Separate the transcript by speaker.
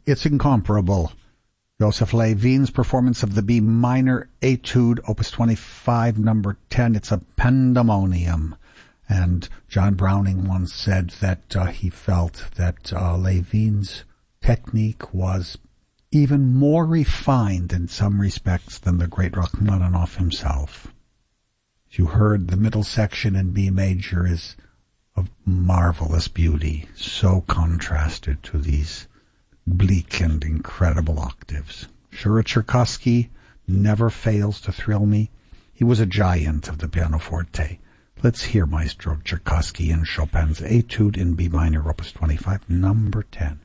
Speaker 1: It's incomparable. Joseph Levin's performance of the B minor Etude, Opus 25, number 10. It's a pandemonium. And John Browning once said that he felt that Levin's technique was even more refined in some respects than the great Rachmaninoff himself. As you heard, the middle section in B major is of marvelous beauty, so contrasted to these bleak and incredible octaves. Sure, Tchaikovsky never fails to thrill me. He was a giant of the pianoforte. Let's hear Maestro Tchaikovsky in Chopin's Etude in B minor, Opus 25, number 10.